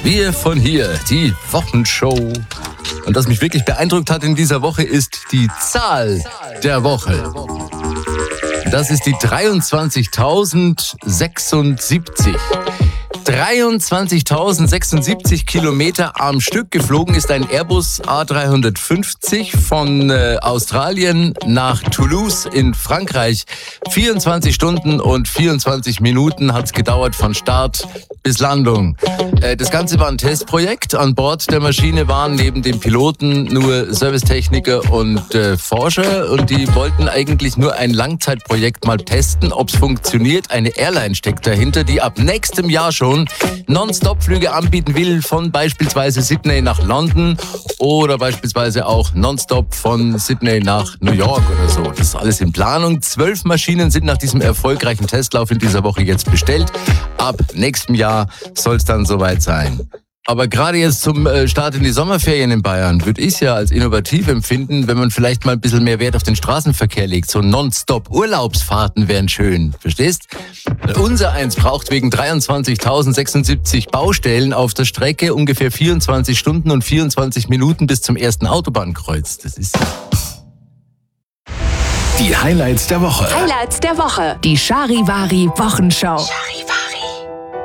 Wir von hier, die Wochenshow. Und was mich wirklich beeindruckt hat in dieser Woche, ist die Zahl der Woche. Das ist die 23.076. 23.076 Kilometer am Stück geflogen ist ein Airbus A350 von Australien nach Toulouse in Frankreich. 24 Stunden und 24 Minuten hat es gedauert von Start bis Landung. Das Ganze war ein Testprojekt. An Bord der Maschine waren neben dem Piloten nur Servicetechniker und Forscher. Und die wollten eigentlich nur ein Langzeitprojekt mal testen, ob es funktioniert. Eine Airline steckt dahinter, die ab nächstem Jahr schon Non-Stop-Flüge anbieten will von beispielsweise Sydney nach London oder beispielsweise auch Non-Stop von Sydney nach New York oder so. Das ist alles in Planung. 12 Maschinen sind nach diesem erfolgreichen Testlauf in dieser Woche jetzt bestellt. Ab nächstem Jahr soll es dann soweit sein. Aber gerade jetzt zum Start in die Sommerferien in Bayern würde ich es ja als innovativ empfinden, wenn man vielleicht mal ein bisschen mehr Wert auf den Straßenverkehr legt. So Non-Stop-Urlaubsfahrten wären schön, verstehst? Unser eins braucht wegen 23.076 Baustellen auf der Strecke ungefähr 24 Stunden und 24 Minuten bis zum ersten Autobahnkreuz. Das ist... Die Highlights der Woche. Die Charivari Wochenschau. Charivari.